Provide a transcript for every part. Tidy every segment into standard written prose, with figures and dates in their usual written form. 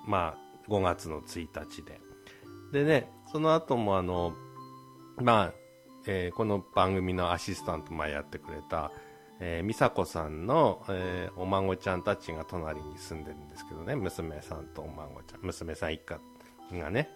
まあ、5月の1日でね、その後もまあこの番組のアシスタント前やってくれた、美佐子さんの、お孫ちゃんたちが隣に住んでるんですけどね、娘さんとお孫ちゃん、娘さん一家がね、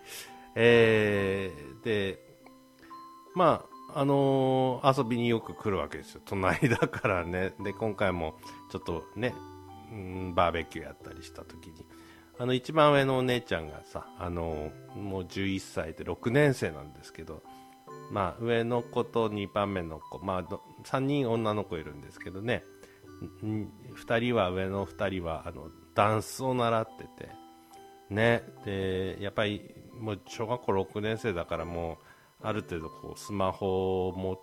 で、まあ遊びによく来るわけですよ、隣だからね。で今回もちょっとね、バーベキューやったりした時に一番上のお姉ちゃんがさ、もう11歳で6年生なんですけど、まあ、上の子と2番目の子、まあ、3人女の子いるんですけどね、2人は上の2人はダンスを習ってて、ね、でやっぱりもう小学校6年生だからもうある程度こうスマホを持って、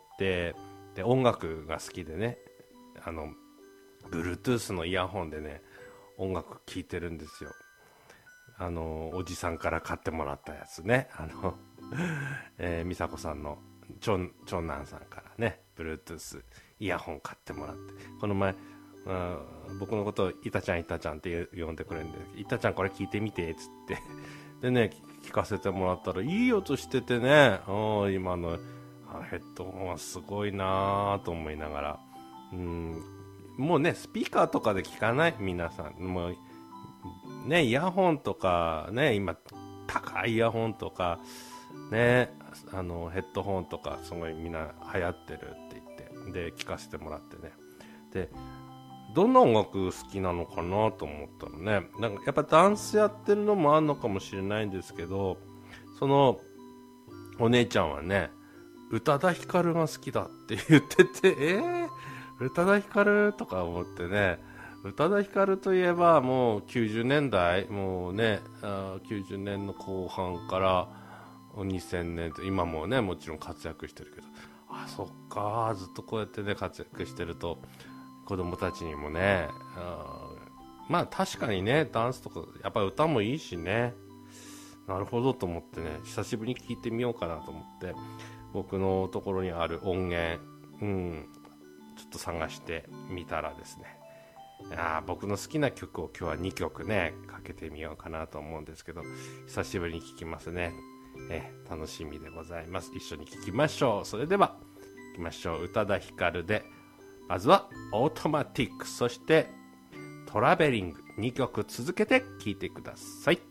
で音楽が好きでね、Bluetooth のイヤホンでね音楽聴いてるんですよ。おじさんから買ってもらったやつね、美佐子さんの長男さんからね Bluetooth イヤホン買ってもらって、この前僕のことをイタちゃんって呼んでくれるんで、イタちゃんこれ聞いてみてっつってでね聞かせてもらったらいい音しててね、今のヘッドホンはすごいなと思いながら、もうねスピーカーとかで聞かない皆さん、もうねイヤホンとかね、今高いイヤホンとかね、ヘッドホンとかすごいみんな流行ってるって言ってで聞かせてもらってね、でどんな音楽好きなのかなと思ったらね、なんかやっぱダンスやってるのもあるのかもしれないんですけど、そのお姉ちゃんはね宇多田ヒカルが好きだって言ってて、宇多田ヒカルとか思ってね、宇多田ヒカルといえばもう90年代、もうね90年の後半から2000年と今もねもちろん活躍してるけど、そっかずっとこうやってね活躍してると子供たちにもね、まあ確かにねダンスとかやっぱ歌もいいしね、なるほどと思ってね、久しぶりに聴いてみようかなと思って僕のところにある音源、ちょっと探してみたらですね、僕の好きな曲を今日は2曲ねかけてみようかなと思うんですけど、久しぶりに聴きますね。楽しみでございます。一緒に聴きましょう。それでは聴きましょう。宇多田ヒカルでまずはオートマティック、そしてトラベリング、2曲続けて聴いてください。